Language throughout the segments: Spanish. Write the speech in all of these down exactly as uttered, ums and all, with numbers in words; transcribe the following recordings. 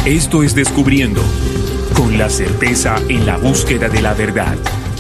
Esto es Descubriendo, con la certeza en la búsqueda de la verdad.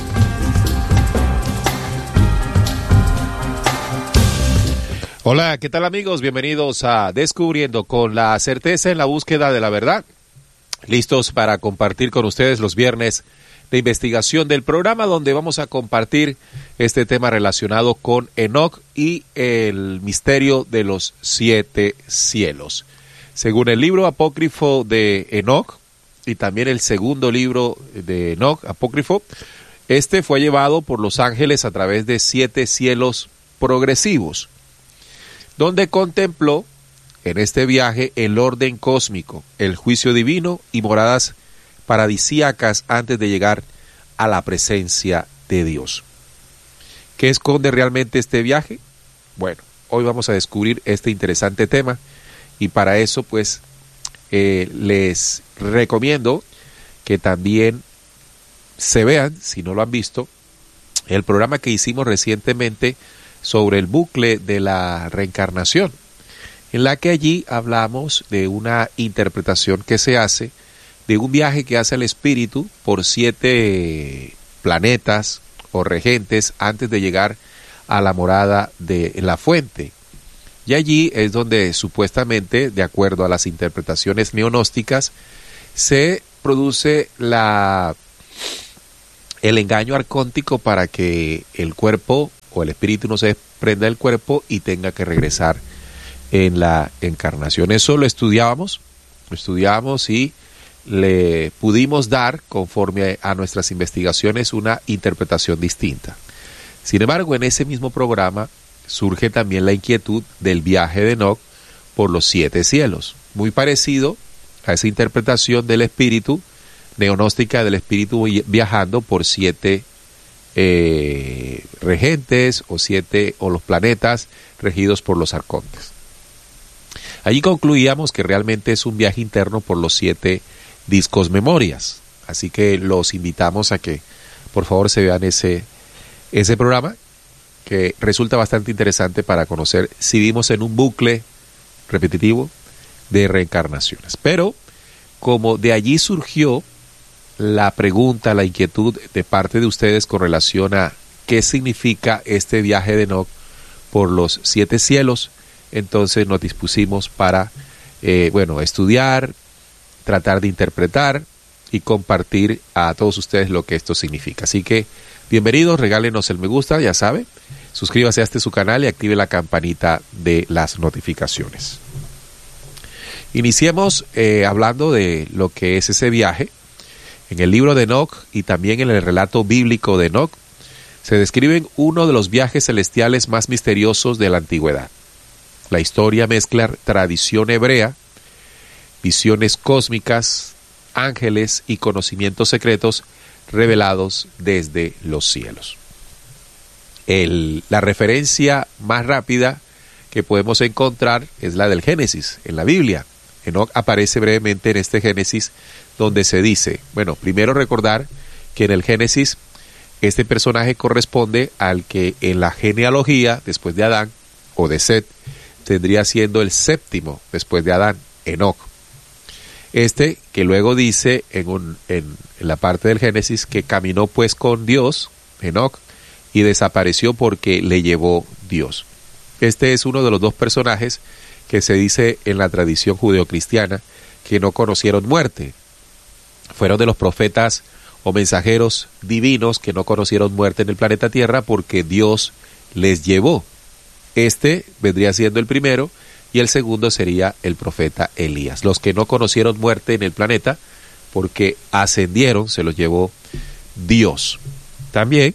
Hola, ¿qué tal amigos? Bienvenidos a Descubriendo, con la certeza en la búsqueda de la verdad. Listos para compartir con ustedes los viernes de investigación del programa, donde vamos a compartir este tema relacionado con Enoc y el misterio de los siete cielos. Según el libro apócrifo de Enoc y también el segundo libro de Enoc apócrifo, este fue llevado por los ángeles a través de siete cielos progresivos, donde contempló en este viaje el orden cósmico, el juicio divino y moradas paradisíacas antes de llegar a la presencia de Dios. ¿Qué esconde realmente este viaje? Bueno, hoy vamos a descubrir este interesante tema y para eso pues eh, les recomiendo que también se vean, si no lo han visto, el programa que hicimos recientemente sobre el bucle de la reencarnación, en la que allí hablamos de una interpretación que se hace de un viaje que hace el espíritu por siete planetas o regentes antes de llegar a la morada de la fuente. Y allí es donde supuestamente, de acuerdo a las interpretaciones neonósticas, se produce la, el engaño arcóntico para que el cuerpo o el espíritu no se desprenda del cuerpo y tenga que regresar en la encarnación. Eso lo estudiábamos, lo estudiábamos y le pudimos dar, conforme a nuestras investigaciones, una interpretación distinta. Sin embargo, en ese mismo programa surge también la inquietud del viaje de Enoc por los siete cielos, muy parecido a esa interpretación del espíritu, neonóstica del espíritu viajando por siete eh, regentes o siete o los planetas regidos por los arcontes. Allí concluíamos que realmente es un viaje interno por los siete discos memorias, así que los invitamos a que por favor se vean ese, ese programa, que resulta bastante interesante para conocer si vivimos en un bucle repetitivo de reencarnaciones. Pero como de allí surgió la pregunta, la inquietud de parte de ustedes con relación a qué significa este viaje de Enoc por los siete cielos, entonces nos dispusimos para eh, bueno, estudiar, tratar de interpretar y compartir a todos ustedes lo que esto significa. Así que bienvenidos, regálenos el me gusta, ya sabe, suscríbase a este su canal y active la campanita de las notificaciones. Iniciemos eh, hablando de lo que es ese viaje. En el libro de Enoc y también en el relato bíblico de Enoc se describen uno de los viajes celestiales más misteriosos de la antigüedad. La historia mezcla tradición hebrea, visiones cósmicas, ángeles y conocimientos secretos revelados desde los cielos. El, la referencia más rápida que podemos encontrar es la del Génesis en la Biblia. Enoc aparece brevemente en este Génesis, donde se dice, bueno, primero recordar que en el Génesis este personaje corresponde al que en la genealogía, después de Adán o de Set, tendría siendo el séptimo después de Adán, Enoc. Este que luego dice en, un, en, en la parte del Génesis que caminó pues con Dios, Enoc, y desapareció porque le llevó Dios. Este es uno de los dos personajes que se dice en la tradición judeocristiana que no conocieron muerte. Fueron de los profetas o mensajeros divinos que no conocieron muerte en el planeta Tierra porque Dios les llevó. Este vendría siendo el primero y el segundo sería el profeta Elías. Los que no conocieron muerte en el planeta porque ascendieron, se los llevó Dios. También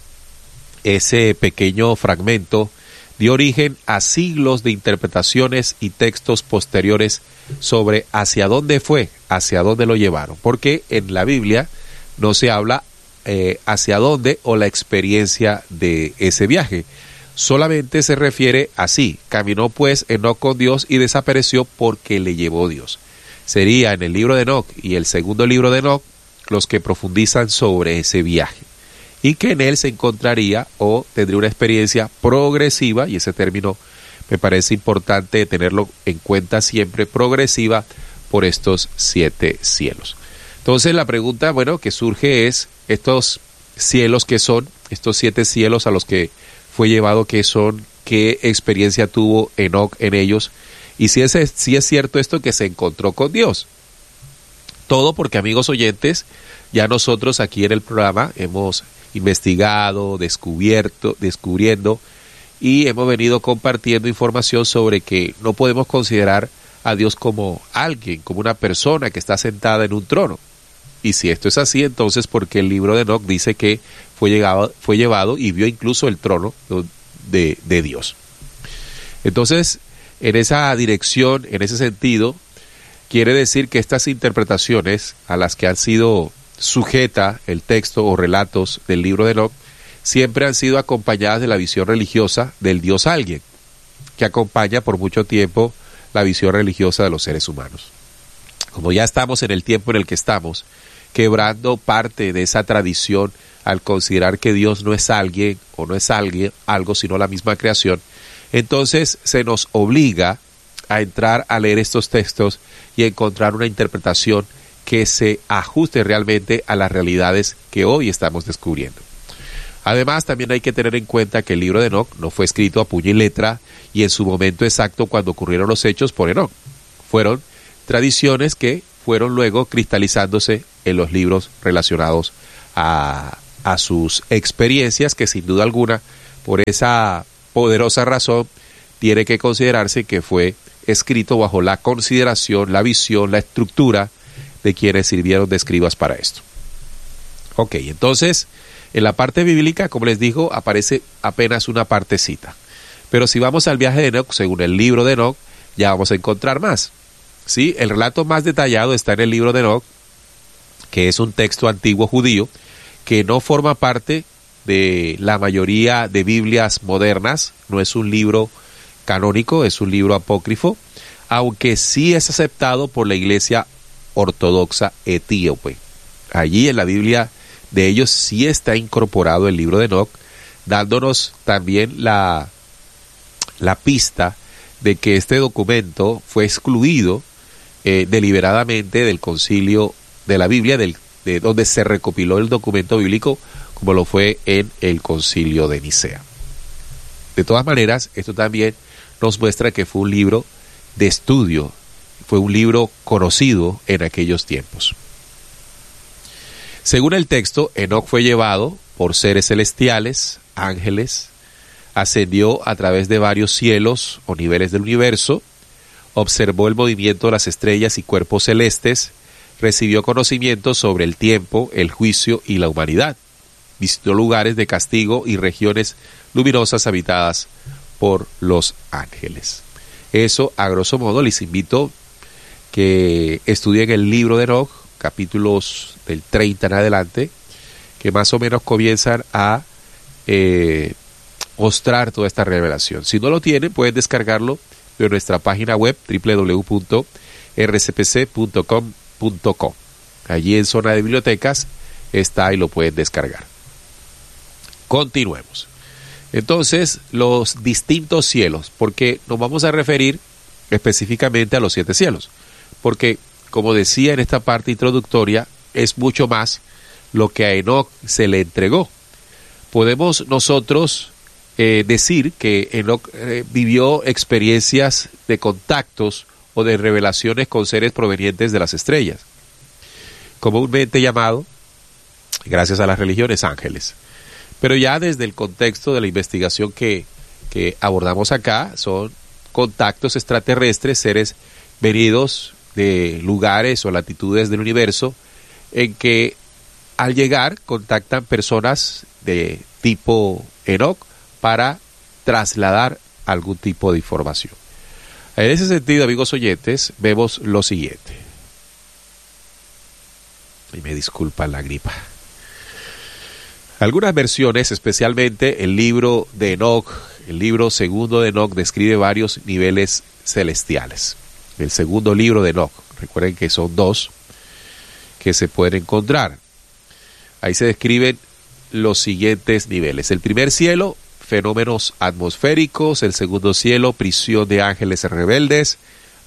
ese pequeño fragmento dio origen a siglos de interpretaciones y textos posteriores sobre hacia dónde fue, hacia dónde lo llevaron, porque en la Biblia no se habla eh, hacia dónde o la experiencia de ese viaje, solamente se refiere así, caminó pues Enoc con Dios y desapareció porque le llevó Dios. Sería en el libro de Enoc y el segundo libro de Enoc los que profundizan sobre ese viaje, y que en él se encontraría o tendría una experiencia progresiva, y ese término me parece importante tenerlo en cuenta siempre, progresiva, por estos siete cielos. Entonces la pregunta, bueno, que surge es, estos cielos, ¿qué son? Estos siete cielos a los que fue llevado, ¿qué son? ¿Qué experiencia tuvo Enoc en ellos? Y si es, si es cierto esto, que se encontró con Dios. Todo porque, amigos oyentes, ya nosotros aquí en el programa hemos investigado, descubierto, descubriendo y hemos venido compartiendo información sobre que no podemos considerar a Dios como alguien, como una persona que está sentada en un trono. Y si esto es así, entonces porque el libro de Enoc dice que fue, llegado, fue llevado y vio incluso el trono de, de Dios. Entonces, en esa dirección, en ese sentido, quiere decir que estas interpretaciones a las que han sido sujeta el texto o relatos del libro de Enoc siempre han sido acompañadas de la visión religiosa del Dios alguien, que acompaña por mucho tiempo la visión religiosa de los seres humanos. Como ya estamos en el tiempo en el que estamos, quebrando parte de esa tradición al considerar que Dios no es alguien o no es alguien, algo, sino la misma creación, entonces se nos obliga a entrar a leer estos textos y encontrar una interpretación que se ajuste realmente a las realidades que hoy estamos descubriendo. Además, también hay que tener en cuenta que el libro de Enoc no fue escrito a puño y letra y en su momento exacto cuando ocurrieron los hechos por Enoc. Fueron tradiciones que fueron luego cristalizándose en los libros relacionados a, a sus experiencias, que sin duda alguna, por esa poderosa razón, tiene que considerarse que fue escrito bajo la consideración, la visión, la estructura de quienes sirvieron de escribas para esto. Ok, entonces, en la parte bíblica, como les digo, aparece apenas una partecita. Pero si vamos al viaje de Enoc, según el libro de Enoc, ya vamos a encontrar más. ¿Sí? El relato más detallado está en el libro de Enoc, que es un texto antiguo judío, que no forma parte de la mayoría de Biblias modernas, no es un libro canónico, es un libro apócrifo, aunque sí es aceptado por la Iglesia Ortodoxa Etíope. Allí en la Biblia de ellos sí está incorporado el libro de Enoc, dándonos también la, la pista de que este documento fue excluido eh, deliberadamente del concilio de la Biblia, del, de donde se recopiló el documento bíblico, como lo fue en el concilio de Nicea. De todas maneras, esto también nos muestra que fue un libro de estudio, fue un libro conocido en aquellos tiempos. Según el texto, Enoc fue llevado por seres celestiales, ángeles, ascendió a través de varios cielos o niveles del universo, observó el movimiento de las estrellas y cuerpos celestes, recibió conocimiento sobre el tiempo, el juicio y la humanidad, visitó lugares de castigo y regiones luminosas habitadas por los ángeles. Eso, a grosso modo, les invito que estudien el libro de Enoc, capítulos del treinta en adelante, que más o menos comienzan a eh, mostrar toda esta revelación. Si no lo tienen, pueden descargarlo de nuestra página web doble u doble u doble u punto r c p c punto com punto co. Allí en zona de bibliotecas está y lo pueden descargar. Continuemos. Entonces, los distintos cielos, porque nos vamos a referir específicamente a los siete cielos, porque, como decía en esta parte introductoria, es mucho más lo que a Enoc se le entregó. Podemos nosotros eh, decir que Enoc eh, vivió experiencias de contactos o de revelaciones con seres provenientes de las estrellas, comúnmente llamado, gracias a las religiones, ángeles. Pero ya desde el contexto de la investigación que, que abordamos acá, son contactos extraterrestres, seres venidos de lugares o latitudes del universo, en que al llegar contactan personas de tipo Enoc para trasladar algún tipo de información. En ese sentido, amigos oyentes, vemos lo siguiente. Y me disculpan la gripa. Algunas versiones, especialmente el libro de Enoc, el libro segundo de Enoc, describe varios niveles celestiales. El segundo libro de Enoc, recuerden que son dos que se pueden encontrar. Ahí se describen los siguientes niveles. El primer cielo, fenómenos atmosféricos. El segundo cielo, prisión de ángeles rebeldes.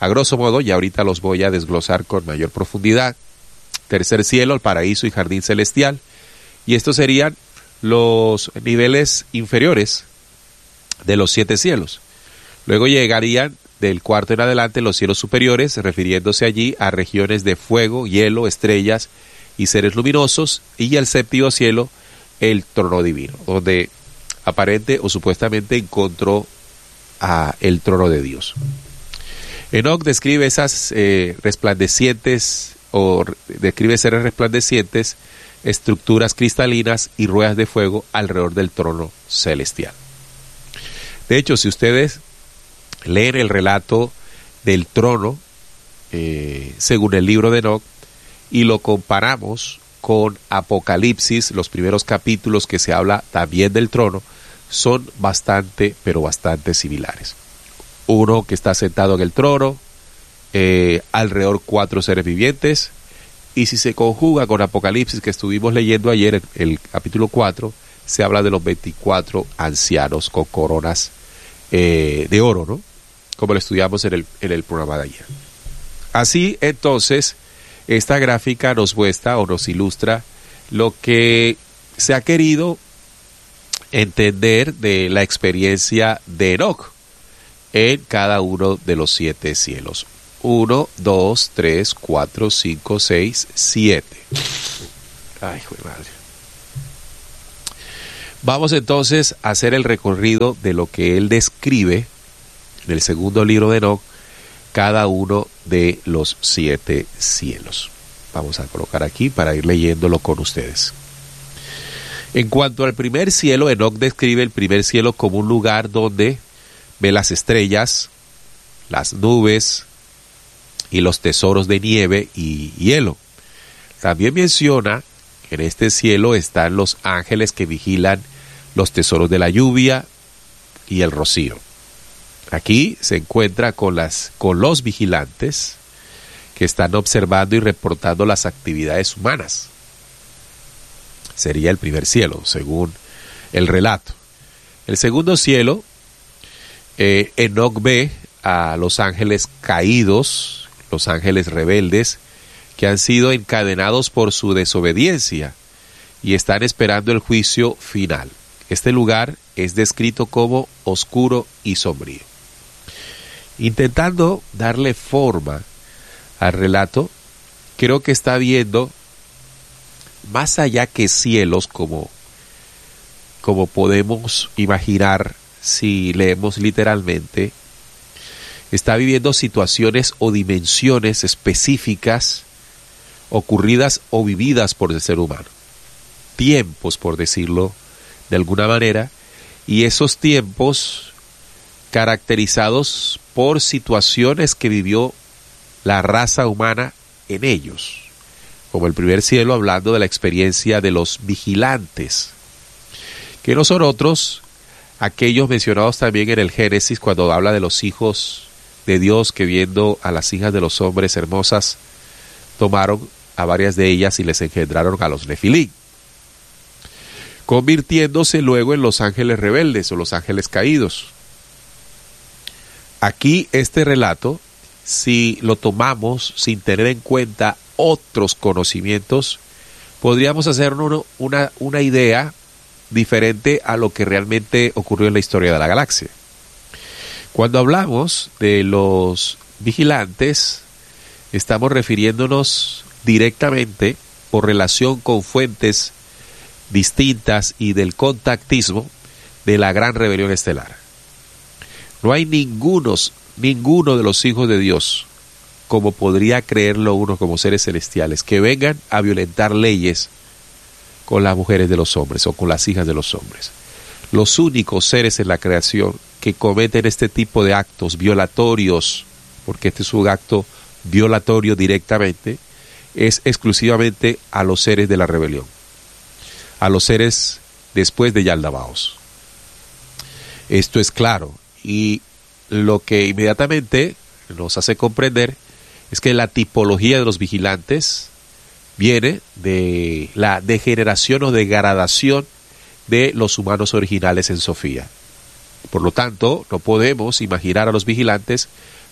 A grosso modo, y ahorita los voy a desglosar con mayor profundidad. Tercer cielo, el paraíso y jardín celestial. Y estos serían los niveles inferiores de los siete cielos. Luego llegarían del cuarto en adelante los cielos superiores, refiriéndose allí a regiones de fuego, hielo, estrellas y seres luminosos. Y el séptimo cielo, el trono divino, donde aparente o supuestamente encontró a el trono de Dios. Enoc describe esas eh, resplandecientes o describe seres resplandecientes, estructuras cristalinas y ruedas de fuego alrededor del trono celestial. De hecho, si ustedes leen el relato del trono eh, según el libro de Enoc y lo comparamos con Apocalipsis, los primeros capítulos que se habla también del trono, son bastante, pero bastante similares. Uno que está sentado en el trono, eh, alrededor cuatro seres vivientes, y si se conjuga con Apocalipsis que estuvimos leyendo ayer, el, el capítulo cuatro, se habla de los veinticuatro ancianos con coronas eh, de oro, ¿no? Como lo estudiamos en el, en el programa de ayer. Así, entonces, esta gráfica nos muestra o nos ilustra lo que se ha querido entender de la experiencia de Enoc en cada uno de los siete cielos. Uno, dos, tres, cuatro, cinco, seis, siete. Ay, joder, madre. Vamos entonces a hacer el recorrido de lo que él describe en el segundo libro de Enoc, cada uno de los siete cielos. Vamos a colocar aquí para ir leyéndolo con ustedes. En cuanto al primer cielo, Enoc describe el primer cielo como un lugar donde ve las estrellas, las nubes y los tesoros de nieve y hielo. También menciona que en este cielo están los ángeles que vigilan los tesoros de la lluvia y el rocío. Aquí se encuentra con, las, con los vigilantes que están observando y reportando las actividades humanas. Sería el primer cielo, según el relato. El segundo cielo, eh, Enoc ve a los ángeles caídos, los ángeles rebeldes, que han sido encadenados por su desobediencia y están esperando el juicio final. Este lugar es descrito como oscuro y sombrío. Intentando darle forma al relato, creo que está viendo más allá que cielos, como, como podemos imaginar si leemos literalmente. Está viviendo situaciones o dimensiones específicas ocurridas o vividas por el ser humano. Tiempos, por decirlo de alguna manera, y esos tiempos caracterizados por situaciones que vivió la raza humana en ellos. Como el primer cielo, hablando de la experiencia de los vigilantes, que no son otros aquellos mencionados también en el Génesis, cuando habla de los hijos de Dios que, viendo a las hijas de los hombres hermosas, tomaron a varias de ellas y les engendraron a los Nefilí, convirtiéndose luego en los ángeles rebeldes o los ángeles caídos. Aquí este relato, si lo tomamos sin tener en cuenta otros conocimientos, podríamos hacernos una, una idea diferente a lo que realmente ocurrió en la historia de la galaxia. Cuando hablamos de los vigilantes, estamos refiriéndonos directamente por relación con fuentes distintas y del contactismo de la gran rebelión estelar. No hay ningunos, ninguno de los hijos de Dios, como podría creerlo uno como seres celestiales, que vengan a violentar leyes con las mujeres de los hombres o con las hijas de los hombres. Los únicos seres en la creación que cometen este tipo de actos violatorios, porque este es un acto violatorio directamente, es exclusivamente a los seres de la rebelión, a los seres después de Yaldabaoth. Esto es claro, y lo que inmediatamente nos hace comprender es que la tipología de los vigilantes viene de la degeneración o degradación de los humanos originales en Sofía. Por lo tanto, no podemos imaginar a los vigilantes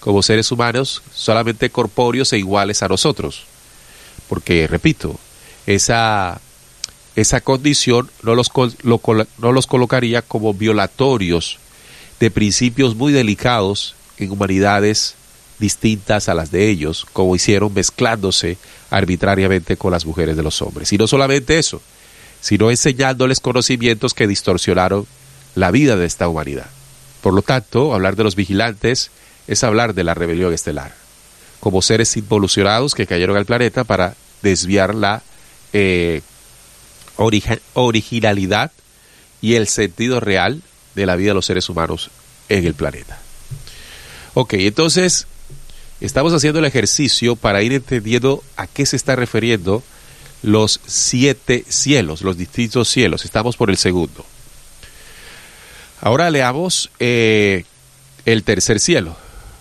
como seres humanos solamente corpóreos e iguales a nosotros. Porque, repito, esa, esa condición no los, lo, no los colocaría como violatorios de principios muy delicados en humanidades distintas a las de ellos, como hicieron mezclándose arbitrariamente con las mujeres de los hombres. Y no solamente eso, sino enseñándoles conocimientos que distorsionaron la vida de esta humanidad. Por lo tanto, hablar de los vigilantes es hablar de la rebelión estelar, como seres involucionados que cayeron al planeta para desviar la eh, origi- originalidad y el sentido real de la vida de los seres humanos en el planeta. Ok, entonces estamos haciendo el ejercicio para ir entendiendo a qué se está refiriendo los siete cielos, los distintos cielos. Estamos por el segundo. Ahora leamos eh, el tercer cielo.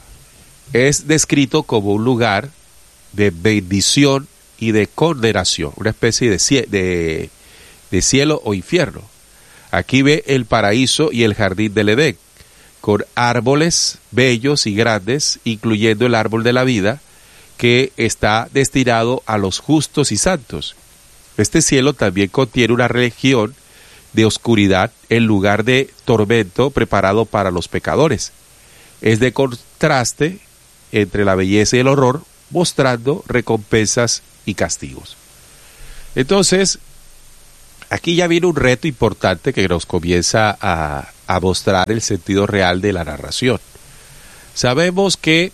Es descrito como un lugar de bendición y de condenación, una especie de, cie- de, de cielo o infierno. Aquí ve el paraíso y el jardín del Edén, con árboles bellos y grandes, incluyendo el árbol de la vida, que está destinado a los justos y santos. Este cielo también contiene una región de oscuridad, en lugar de tormento preparado para los pecadores. Es de contraste entre la belleza y el horror, mostrando recompensas y castigos. Entonces, aquí ya viene un reto importante que nos comienza a, a mostrar el sentido real de la narración. Sabemos que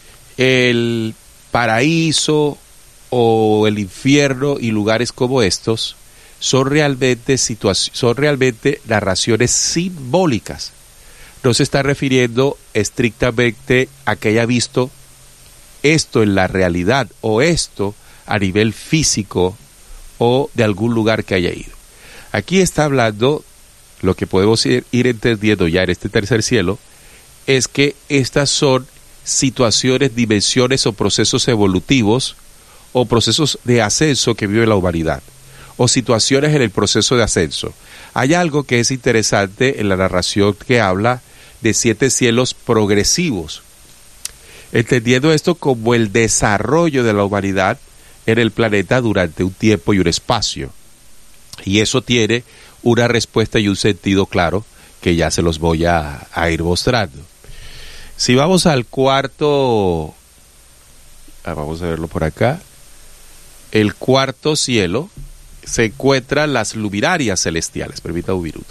el paraíso o el infierno y lugares como estos son realmente, situa- son realmente narraciones simbólicas. No se está refiriendo estrictamente a que haya visto esto en la realidad o esto a nivel físico o de algún lugar que haya ido. Aquí está hablando, lo que podemos ir, ir entendiendo ya en este tercer cielo, es que estas son situaciones, dimensiones o procesos evolutivos o procesos de ascenso que vive la humanidad, o situaciones en el proceso de ascenso. Hay algo que es interesante en la narración que habla de siete cielos progresivos, entendiendo esto como el desarrollo de la humanidad en el planeta durante un tiempo y un espacio. Y eso tiene una respuesta y un sentido claro que ya se los voy a, a ir mostrando. Si vamos al cuarto, vamos a verlo por acá, el cuarto cielo se encuentran las luminarias celestiales. Permítame un minuto.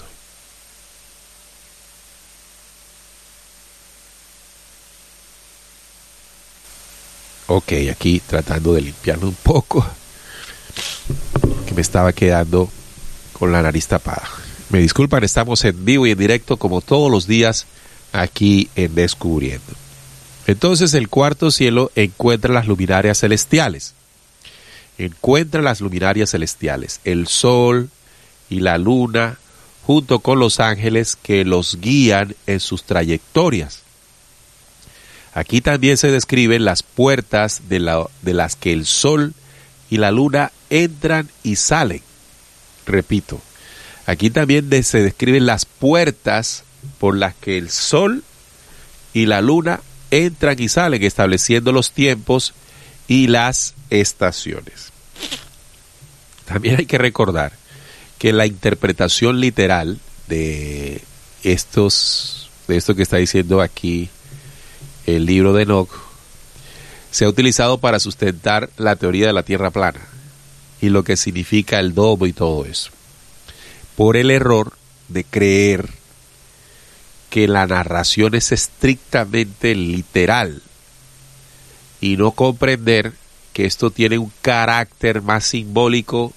Ok, aquí tratando de limpiarlo un poco, que me estaba quedando con la nariz tapada. Me disculpan, estamos en vivo y en directo como todos los días aquí en Descubriendo. Entonces el cuarto cielo encuentra las luminarias celestiales. Encuentra las luminarias celestiales, el sol y la luna, junto con los ángeles que los guían en sus trayectorias. Aquí también se describen las puertas de, la, de las que el sol y la luna entran y salen. Repito, aquí también de, se describen las puertas por las que el sol y la luna entran y salen, estableciendo los tiempos y las estaciones. También hay que recordar que la interpretación literal de estos, de esto que está diciendo aquí el libro de Enoch, se ha utilizado para sustentar la teoría de la Tierra plana y lo que significa el domo y todo eso, por el error de creer que la narración es estrictamente literal y no comprender que esto tiene un carácter más simbólico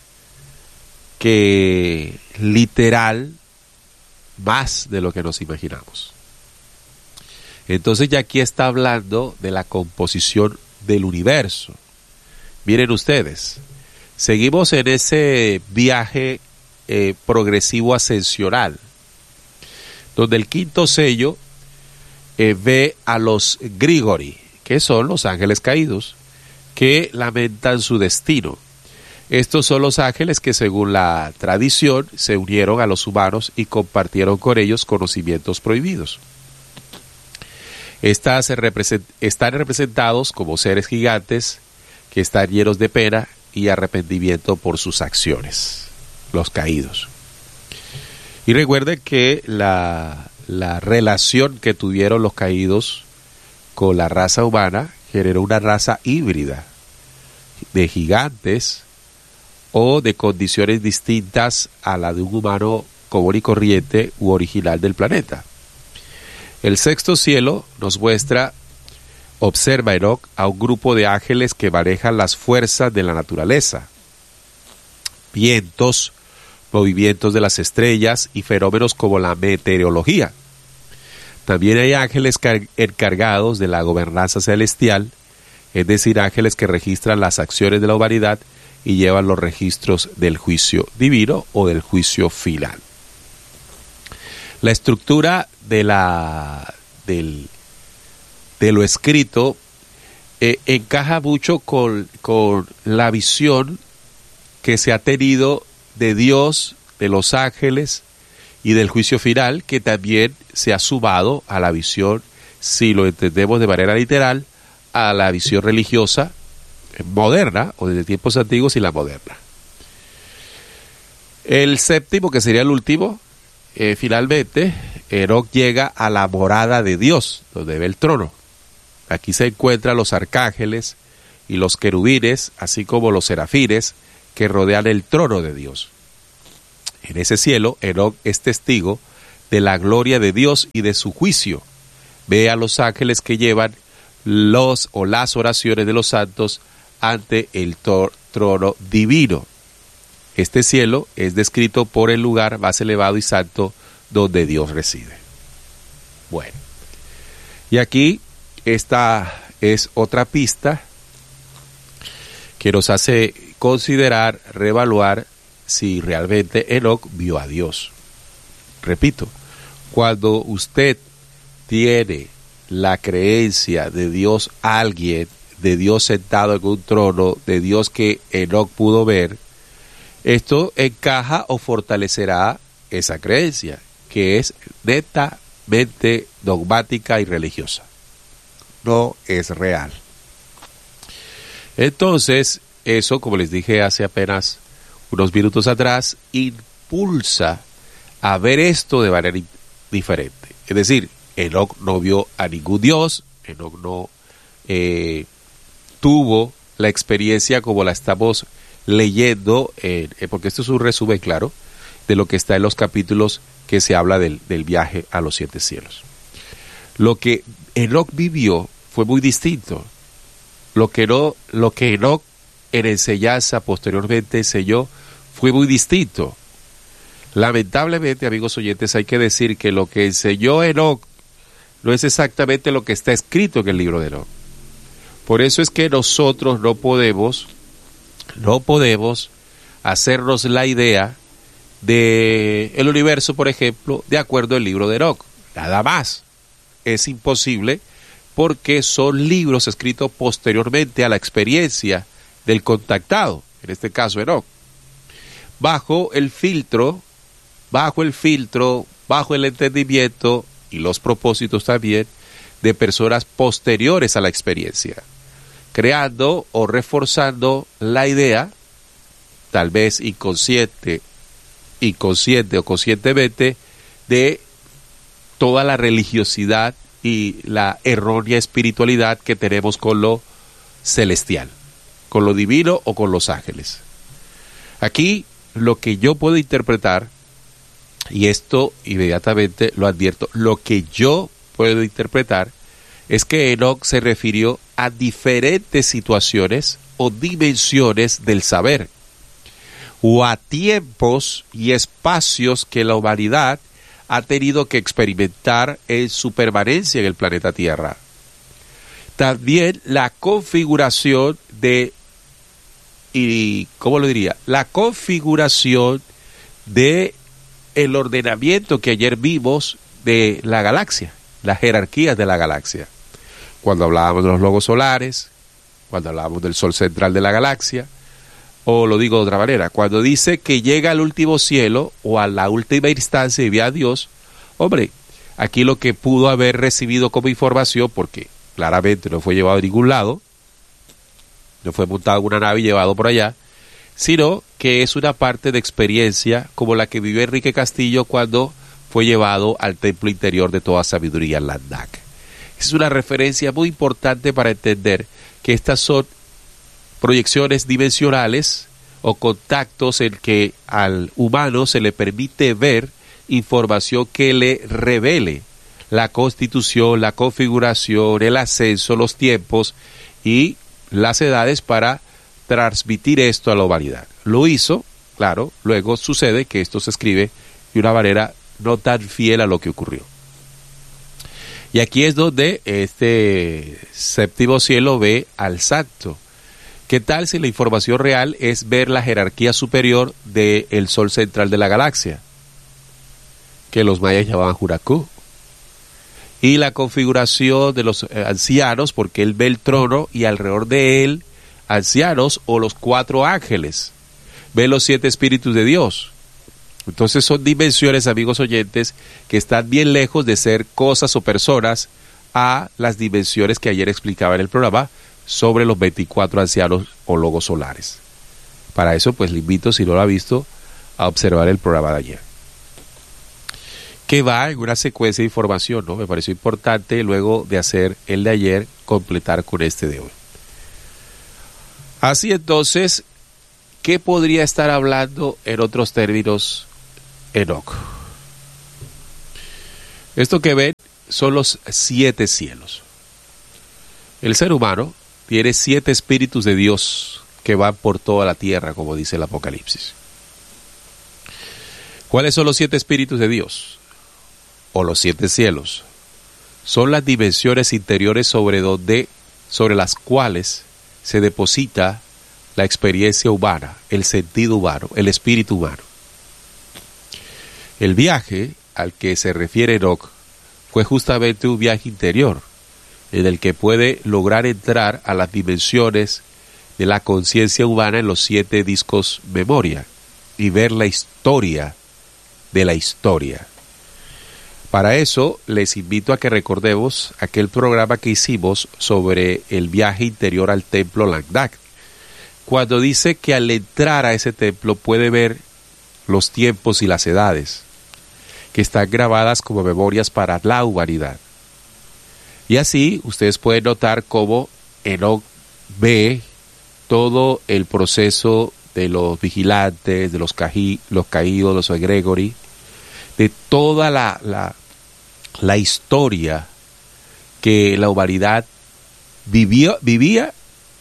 que literal, más de lo que nos imaginamos. Entonces ya aquí está hablando de la composición del universo. Miren ustedes, seguimos en ese viaje eh, progresivo ascensional, donde el quinto sello eh, ve a los Grigori, que son los ángeles caídos, que lamentan su destino. Estos son los ángeles que, según la tradición, se unieron a los humanos y compartieron con ellos conocimientos prohibidos. Estas se represent- están representados como seres gigantes que están llenos de pena y arrepentimiento por sus acciones, los caídos. Y recuerden que la, la relación que tuvieron los caídos con la raza humana generó una raza híbrida de gigantes o de condiciones distintas a la de un humano común y corriente u original del planeta. El sexto cielo nos muestra, observa Enoc, a un grupo de ángeles que manejan las fuerzas de la naturaleza, vientos, movimientos de las estrellas y fenómenos como la meteorología. También hay ángeles encargados de la gobernanza celestial, es decir, ángeles que registran las acciones de la humanidad y llevan los registros del juicio divino o del juicio final. La estructura de, la, del, de lo escrito eh, encaja mucho con, con la visión que se ha tenido de Dios, de los ángeles y del juicio final, que también se ha sumado a la visión, si lo entendemos de manera literal, a la visión religiosa moderna, o desde tiempos antiguos y la moderna. El séptimo, que sería el último, eh, finalmente, Enoc llega a la morada de Dios, donde ve el trono. Aquí se encuentran los arcángeles y los querubines, así como los serafines, que rodean el trono de Dios. En ese cielo, Enoc es testigo de la gloria de Dios y de su juicio. Ve a los ángeles que llevan los o las oraciones de los santos ante el trono divino. Este cielo es descrito por el lugar más elevado y santo donde Dios reside. Bueno, y aquí esta es otra pista que nos hace considerar, reevaluar si realmente Enoc vio a Dios. Repito, cuando usted tiene la creencia de Dios alguien, de Dios sentado en un trono, de Dios que Enoc pudo ver, esto encaja o fortalecerá esa creencia, que es netamente dogmática y religiosa. No es real. Entonces, eso, como les dije hace apenas unos minutos atrás, impulsa a ver esto de manera diferente. Es decir, Enoc no vio a ningún Dios, Enoc no eh, tuvo la experiencia como la estamos leyendo, eh, porque esto es un resumen claro de lo que está en los capítulos que se habla del, del viaje a los siete cielos. Lo que Enoc vivió fue muy distinto. Lo que, no, lo que Enoc en enseñanza posteriormente enseñó fue muy distinto. Lamentablemente, amigos oyentes, hay que decir que lo que enseñó Enoc no es exactamente lo que está escrito en el libro de Enoc. Por eso es que nosotros no podemos, no podemos hacernos la idea de el universo, por ejemplo, de acuerdo al libro de Enoc. Nada más. Es imposible porque son libros escritos posteriormente a la experiencia del contactado, en este caso Enoc. Bajo el filtro, bajo el filtro, bajo el entendimiento y los propósitos también de personas posteriores a la experiencia, creando o reforzando la idea, tal vez inconsciente, inconsciente o conscientemente, de toda la religiosidad y la errónea espiritualidad que tenemos con lo celestial, con lo divino o con los ángeles. Aquí lo que yo puedo interpretar, y esto inmediatamente lo advierto, lo que yo puedo interpretar es que Enoc se refirió a diferentes situaciones o dimensiones del saber, o a tiempos y espacios que la humanidad ha tenido que experimentar en su permanencia en el planeta Tierra. También la configuración de, y ¿cómo lo diría? La configuración de el ordenamiento que ayer vimos de la galaxia, las jerarquías de la galaxia. Cuando hablábamos de los logos solares, cuando hablábamos del sol central de la galaxia, o lo digo de otra manera, cuando dice que llega al último cielo o a la última instancia y ve a Dios, hombre, aquí lo que pudo haber recibido como información, porque claramente no fue llevado a ningún lado, no fue montado en una nave y llevado por allá, sino que es una parte de experiencia como la que vivió Enrique Castillo cuando fue llevado al templo interior de toda sabiduría, Landak. Es una referencia muy importante para entender que estas son proyecciones dimensionales o contactos en que al humano se le permite ver información que le revele la constitución, la configuración, el ascenso, los tiempos y las edades para transmitir esto a la humanidad. Lo hizo, claro, luego sucede que esto se escribe de una manera no tan fiel a lo que ocurrió. Y aquí es donde este séptimo cielo ve al santo. ¿Qué tal si la información real es ver la jerarquía superior del sol central de la galaxia, que los mayas llamaban Juracú? Y la configuración de los ancianos, porque él ve el trono y alrededor de él ancianos o los cuatro ángeles, ve los siete espíritus de Dios. Entonces son dimensiones, amigos oyentes, que están bien lejos de ser cosas o personas a las dimensiones que ayer explicaba en el programa sobre los veinticuatro ancianos o logos solares. Para eso, pues le invito, si no lo ha visto, a observar el programa de ayer, que va en una secuencia de información, ¿no? Me pareció importante, luego de hacer el de ayer, completar con este de hoy. Así entonces, ¿qué podría estar hablando en otros términos Enoc? Esto que ven son los siete cielos. El ser humano tiene siete espíritus de Dios que van por toda la tierra, como dice el Apocalipsis. ¿Cuáles son los siete espíritus de Dios? O los siete cielos. Son las dimensiones interiores sobre donde, sobre las cuales se deposita la experiencia humana, el sentido humano, el espíritu humano. El viaje al que se refiere Enoc fue justamente un viaje interior, en el que puede lograr entrar a las dimensiones de la conciencia humana en los siete discos memoria y ver la historia de la historia. Para eso les invito a que recordemos aquel programa que hicimos sobre el viaje interior al templo Landak, cuando dice que al entrar a ese templo puede ver los tiempos y las edades, que están grabadas como memorias para la humanidad. Y así ustedes pueden notar cómo Enoc ve todo el proceso de los vigilantes, de los, cají, los caídos, los egregori, de toda la, la, la historia que la humanidad vivió, vivía,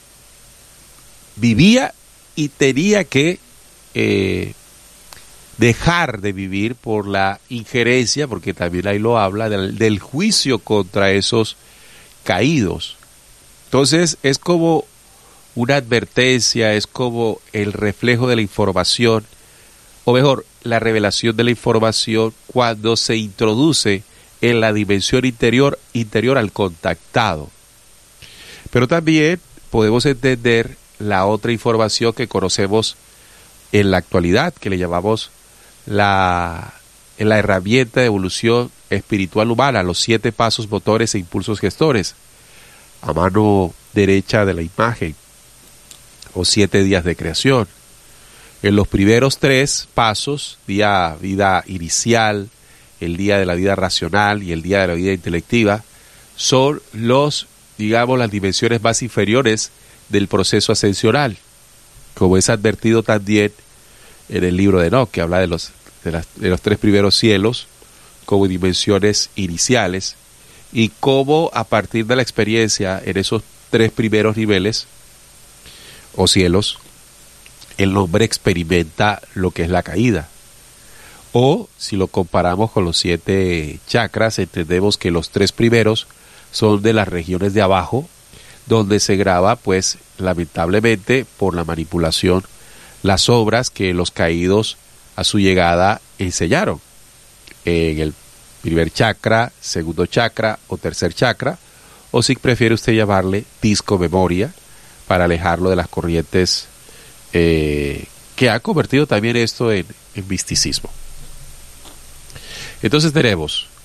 vivía y tenía que eh, dejar de vivir por la injerencia, porque también ahí lo habla, del, del juicio contra esos caídos. Entonces es como una advertencia, es como el reflejo de la información, o mejor, la revelación de la información cuando se introduce en la dimensión interior, interior al contactado. Pero también podemos entender la otra información que conocemos en la actualidad, que le llamamos la, la herramienta de evolución espiritual humana, los siete pasos motores e impulsos gestores, a mano derecha de la imagen, o siete días de creación. En los primeros tres pasos, día vida inicial, el día de la vida racional y el día de la vida intelectiva, son los, digamos, las dimensiones más inferiores del proceso ascensional, como es advertido también en el libro de Enoc, que habla de los, de, las, de los tres primeros cielos como dimensiones iniciales, y cómo a partir de la experiencia en esos tres primeros niveles o cielos, el hombre experimenta lo que es la caída. O, si lo comparamos con los siete chakras, entendemos que los tres primeros son de las regiones de abajo, donde se graba, pues, lamentablemente, por la manipulación, las obras que los caídos a su llegada enseñaron. En el primer chakra, segundo chakra o tercer chakra, o si prefiere usted llamarle disco memoria, para alejarlo de las corrientes eh, que ha convertido también esto en, en misticismo. Entonces tenemos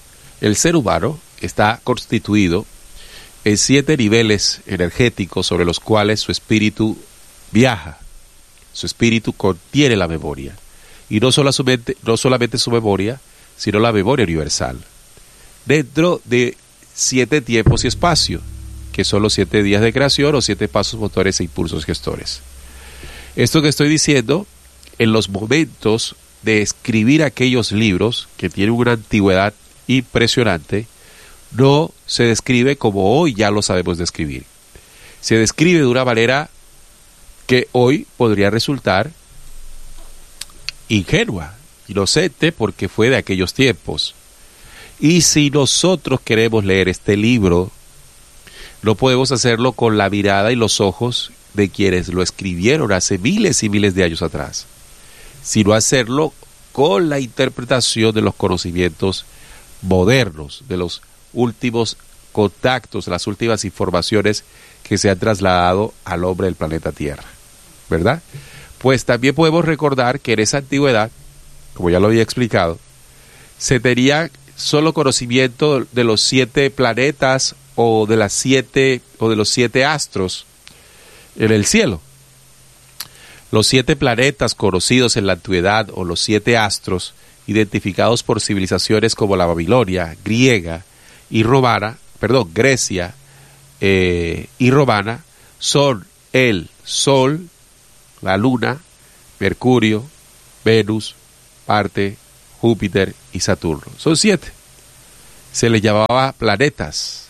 el ser humano está constituido en siete niveles energéticos sobre los cuales su espíritu viaja. Su espíritu contiene la memoria. Y no solamente, no solamente su memoria, sino la memoria universal. Dentro de siete tiempos y espacio, que son los siete días de creación o siete pasos motores e impulsos gestores. Esto que estoy diciendo, en los momentos de escribir aquellos libros que tienen una antigüedad impresionante, no se describe como hoy ya lo sabemos describir. Se describe de una manera que hoy podría resultar ingenua, inocente, porque fue de aquellos tiempos. Y si nosotros queremos leer este libro, no podemos hacerlo con la mirada y los ojos de quienes lo escribieron hace miles y miles de años atrás, sino hacerlo con la interpretación de los conocimientos modernos, de los últimos contactos, las últimas informaciones que se han trasladado al hombre del planeta Tierra, ¿verdad? Pues también podemos recordar que en esa antigüedad, como ya lo había explicado, se tenía solo conocimiento de los siete planetas o de las siete o de los siete astros en el cielo. Los siete planetas conocidos en la antigüedad o los siete astros, identificados por civilizaciones como la Babilonia, griega y romana, perdón, Grecia eh, y romana, son el Sol, la Luna, Mercurio, Venus, Marte, Júpiter y Saturno. Son siete. Se les llamaba planetas.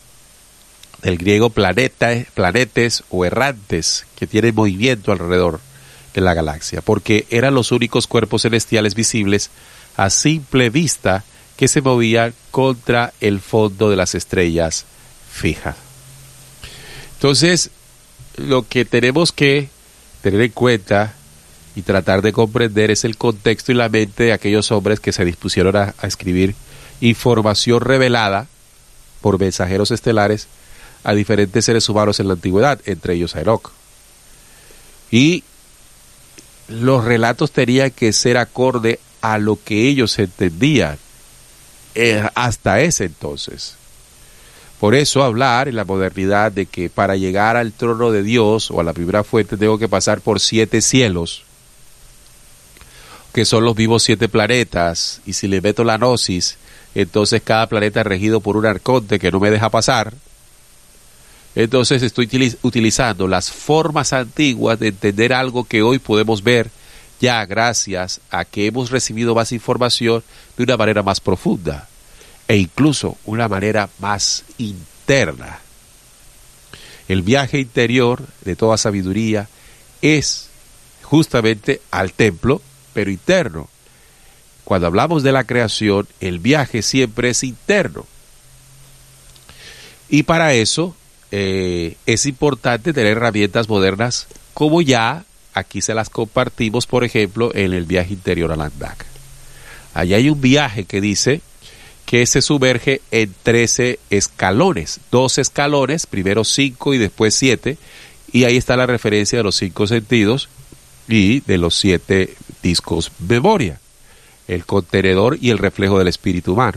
Del griego planeta, planetes o errantes, que tienen movimiento alrededor de la galaxia, porque eran los únicos cuerpos celestiales visibles a simple vista que se movían contra el fondo de las estrellas fijas. Entonces, lo que tenemos que tener en cuenta y tratar de comprender es el contexto y la mente de aquellos hombres que se dispusieron a, a escribir información revelada por mensajeros estelares a diferentes seres humanos en la antigüedad, entre ellos a Enoc. Y los relatos tenían que ser acorde a lo que ellos entendían eh, hasta ese entonces. Por eso hablar en la modernidad de que para llegar al trono de Dios o a la primera fuente tengo que pasar por siete cielos, que son los vivos siete planetas, y si le meto la gnosis, entonces cada planeta es regido por un arconte que no me deja pasar. Entonces estoy utilizando las formas antiguas de entender algo que hoy podemos ver ya gracias a que hemos recibido más información de una manera más profunda e incluso una manera más interna. El viaje interior de toda sabiduría es justamente al templo, pero interno. Cuando hablamos de la creación, el viaje siempre es interno. Y para eso eh, es importante tener herramientas modernas, como ya aquí se las compartimos, por ejemplo, en el viaje interior al Andak. Allá hay un viaje que dice que se sumerge en trece escalones, dos escalones, primero cinco y después siete, y ahí está la referencia de los cinco sentidos y de los siete discos memoria, el contenedor y el reflejo del espíritu humano.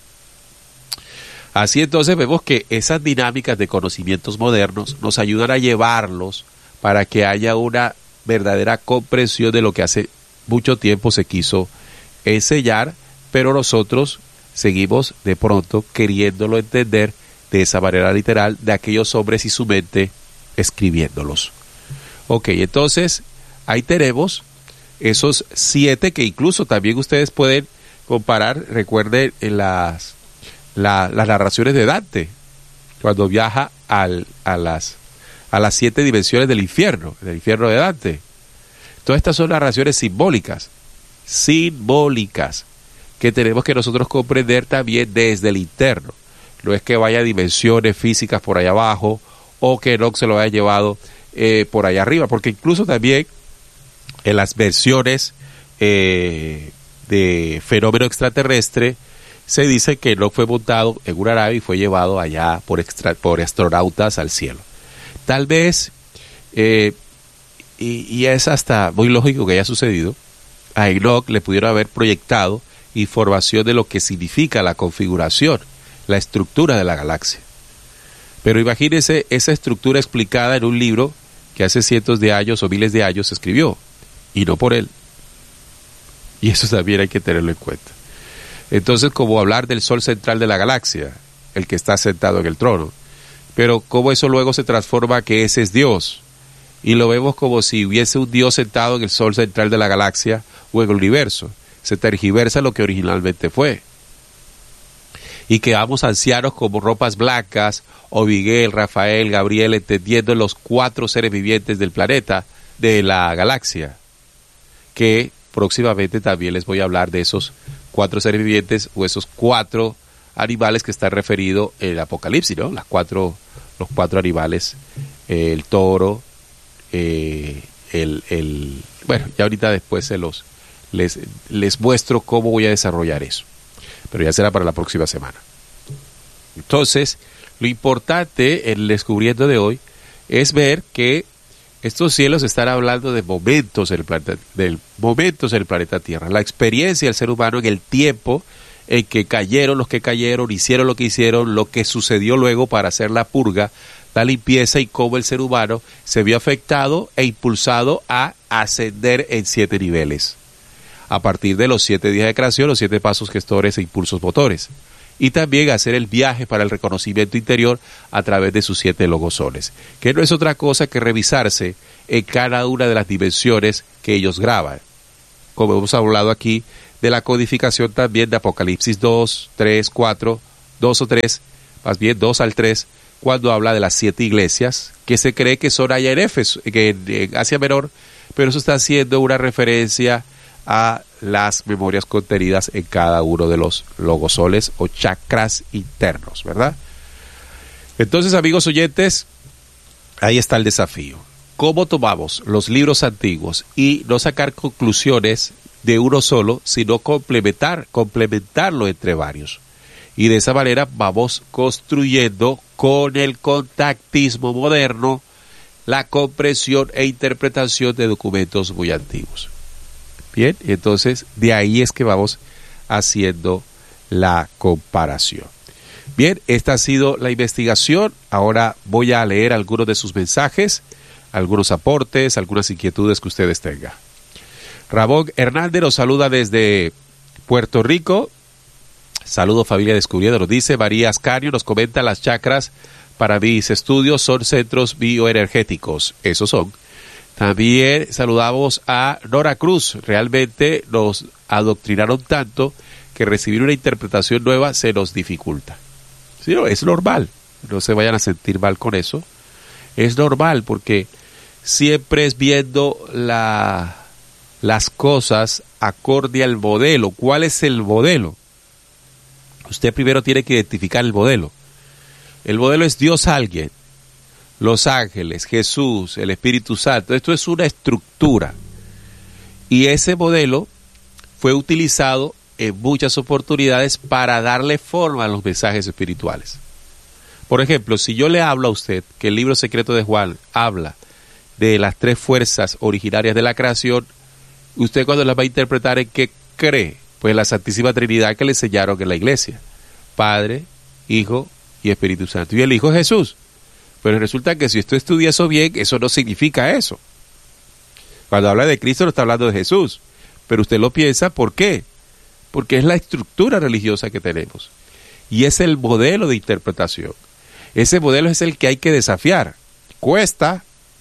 Así entonces vemos que esas dinámicas de conocimientos modernos nos ayudan a llevarlos para que haya una verdadera comprensión de lo que hace mucho tiempo se quiso enseñar, pero nosotros seguimos de pronto queriéndolo entender de esa manera literal de aquellos hombres y su mente escribiéndolos. Ok, entonces ahí tenemos esos siete que incluso también ustedes pueden comparar. Recuerden en las, la, las narraciones de Dante, cuando viaja al, a, las, a las siete dimensiones del infierno, del infierno de Dante. Todas estas son narraciones simbólicas, simbólicas, que tenemos que nosotros comprender también desde el interno. No es que vaya a dimensiones físicas por allá abajo o que Enoch se lo haya llevado eh, por allá arriba, porque incluso también en las versiones eh, de fenómeno extraterrestre se dice que Enoch fue montado en una nave y fue llevado allá por, extra, por astronautas al cielo. Tal vez, eh, y, y es hasta muy lógico que haya sucedido, a Enoch le pudieron haber proyectado información de lo que significa la configuración, la estructura de la galaxia. Pero imagínense esa estructura explicada en un libro que hace cientos de años o miles de años se escribió, y no por él. Y eso también hay que tenerlo en cuenta. Entonces, como hablar del sol central de la galaxia, el que está sentado en el trono, pero cómo eso luego se transforma que ese es Dios, y lo vemos como si hubiese un Dios sentado en el sol central de la galaxia o en el universo. Se tergiversa lo que originalmente fue. Y quedamos ancianos como ropas blancas, o Miguel, Rafael, Gabriel, entendiendo los cuatro seres vivientes del planeta, de la galaxia, que próximamente también les voy a hablar de esos cuatro seres vivientes o esos cuatro animales que están referidos en el Apocalipsis, ¿no? Las cuatro, los cuatro animales, eh, el toro, eh, el, el, bueno, ya ahorita después se los, les, les muestro cómo voy a desarrollar eso, pero ya será para la próxima semana. Entonces, lo importante en el descubriendo de hoy es ver que estos cielos están hablando de momentos en el planeta, de momentos en el planeta Tierra, la experiencia del ser humano en el tiempo en que cayeron los que cayeron, hicieron lo que hicieron, lo que sucedió luego para hacer la purga, la limpieza, y cómo el ser humano se vio afectado e impulsado a ascender en siete niveles, a partir de los siete días de creación, los siete pasos gestores e impulsos motores, y también hacer el viaje para el reconocimiento interior a través de sus siete logosoles, que no es otra cosa que revisarse en cada una de las dimensiones que ellos graban. Como hemos hablado aquí de la codificación también de Apocalipsis dos, tres, cuatro, dos o tres, más bien dos al tres, cuando habla de las siete iglesias, que se cree que son allá en Éfeso, en, en Asia Menor, pero eso está haciendo una referencia a las memorias contenidas en cada uno de los logosoles o chakras internos, ¿verdad? Entonces, amigos oyentes, ahí está el desafío. ¿Cómo tomamos los libros antiguos y no sacar conclusiones de uno solo, sino complementar, complementarlo entre varios? Y de esa manera vamos construyendo con el contactismo moderno la comprensión e interpretación de documentos muy antiguos. Bien, entonces de ahí es que vamos haciendo la comparación. Bien, esta ha sido la investigación. Ahora voy a leer algunos de sus mensajes, algunos aportes, algunas inquietudes que ustedes tengan. Ramón Hernández nos saluda desde Puerto Rico. Saludo familia Descubriendo, nos dice. María Ascanio nos comenta: las chakras para mis estudios son centros bioenergéticos. Esos son. También saludamos a Nora Cruz. Realmente nos adoctrinaron tanto que recibir una interpretación nueva se nos dificulta. Sí, no, es normal. No se vayan a sentir mal con eso. Es normal porque siempre es viendo la, las cosas acorde al modelo. ¿Cuál es el modelo? Usted primero tiene que identificar el modelo. El modelo es Dios alguien, los ángeles, Jesús, el Espíritu Santo. Esto es una estructura. Y ese modelo fue utilizado en muchas oportunidades para darle forma a los mensajes espirituales. Por ejemplo, si yo le hablo a usted que el libro secreto de Juan habla de las tres fuerzas originarias de la creación, usted cuando las va a interpretar, ¿en qué cree? Pues la Santísima Trinidad que le enseñaron en la iglesia: Padre, Hijo y Espíritu Santo. Y el Hijo es Jesús. Pero resulta que si usted estudia eso bien, eso no significa eso. Cuando habla de Cristo no está hablando de Jesús, pero usted lo piensa, ¿por qué? Porque es la estructura religiosa que tenemos y es el modelo de interpretación. Ese modelo es el que hay que desafiar. ¿Cuesta?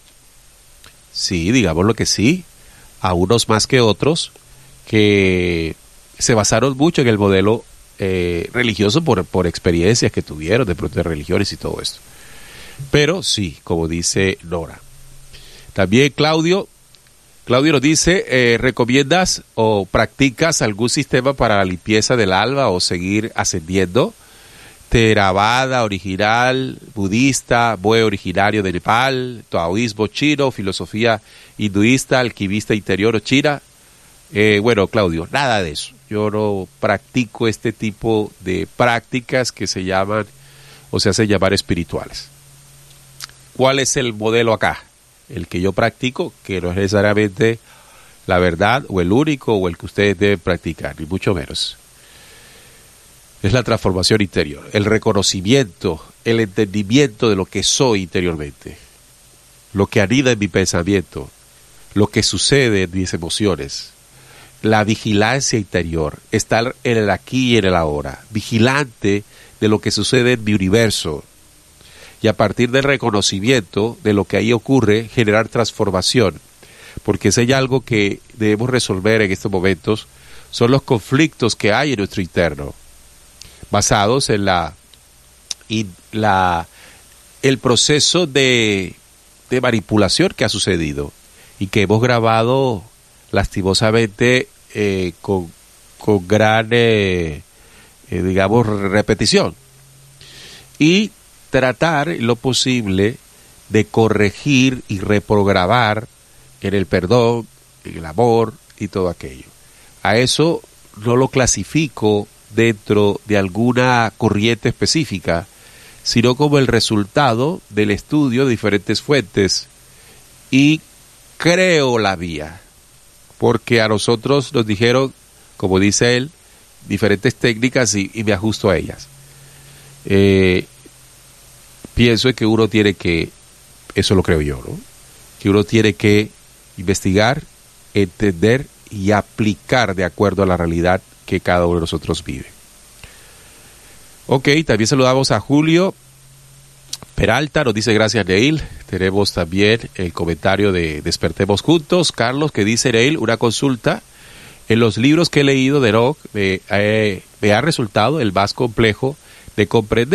Sí, digamos lo que sí, a unos más que otros que se basaron mucho en el modelo eh, religioso por, por experiencias que tuvieron de pronto de religiones y todo esto. Pero sí, como dice Nora. También Claudio, Claudio nos dice, eh, ¿recomiendas o practicas algún sistema para la limpieza del alma o seguir ascendiendo? Theravada original, budista, Bue originario de Nepal, taoísmo chino, filosofía hinduista, alquimista interior o china. Eh, bueno, Claudio, nada de eso. Yo no practico este tipo de prácticas que se llaman o se hacen llamar espirituales. ¿Cuál es el modelo acá? El que yo practico, que no es necesariamente la verdad o el único o el que ustedes deben practicar, ni mucho menos. es la transformación interior, el reconocimiento, el entendimiento de lo que soy interiormente, lo que anida en mi pensamiento, lo que sucede en mis emociones, la vigilancia interior, estar en el aquí y en el ahora, vigilante de lo que sucede en mi universo, y a partir del reconocimiento de lo que ahí ocurre, generar transformación, porque si hay algo que debemos resolver en estos momentos, son los conflictos que hay en nuestro interno, basados en la, y la el proceso de, de manipulación que ha sucedido y que hemos grabado lastimosamente eh, con, con gran, eh, eh, digamos, repetición. Y tratar lo posible de corregir y reprogramar en el perdón, en el amor y todo aquello. A eso no lo clasifico dentro de alguna corriente específica, sino como el resultado del estudio de diferentes fuentes, y creo la vía, porque a nosotros nos dijeron, como dice él, diferentes técnicas y, y me ajusto a ellas. Eh, pienso que uno tiene que, eso lo creo yo, ¿no? Que uno tiene que investigar, entender y aplicar de acuerdo a la realidad que cada uno de nosotros vive. Ok, también saludamos a Julio Peralta, nos dice gracias Neil. Tenemos también el comentario de Despertemos Juntos, Carlos, que dice Neil, una consulta. En los libros que he leído de Rock me, eh, me ha resultado el más complejo de comprender